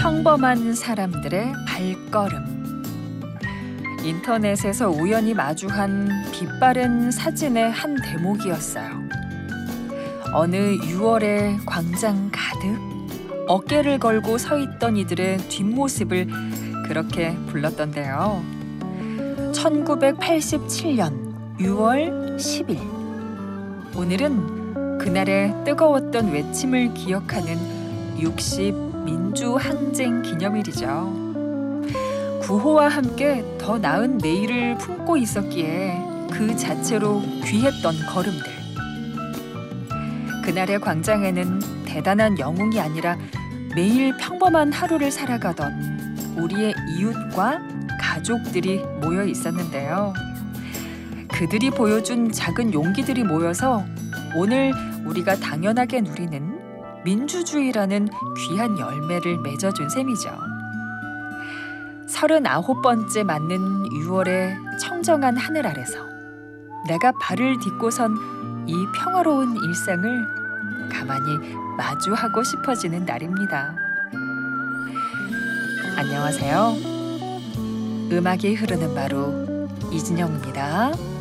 평범한 사람들의 발걸음. 인터넷에서 우연히 마주한 빛바랜 사진의 한 대목이었어요. 어느 6월의 광장 가득 어깨를 걸고 서 있던 이들의 뒷모습을 그렇게 불렀던데요. 1987년 6월 10일. 오늘은 그날의 뜨거웠던 외침을 기억하는 60 민주항쟁 기념일이죠. 구호와 함께 더 나은 내일을 품고 있었기에 그 자체로 귀했던 걸음들. 그날의 광장에는 대단한 영웅이 아니라 매일 평범한 하루를 살아가던 우리의 이웃과 가족들이 모여 있었는데요. 그들이 보여준 작은 용기들이 모여서 오늘 우리가 당연하게 누리는 민주주의라는 귀한 열매를 맺어준 셈이죠. 39번째 맞는 6월의 청정한 하늘 아래서 내가 발을 딛고선 이 평화로운 일상을 가만히 마주하고 싶어지는 날입니다. 안녕하세요. 음악이 흐르는 바로 이진영입니다.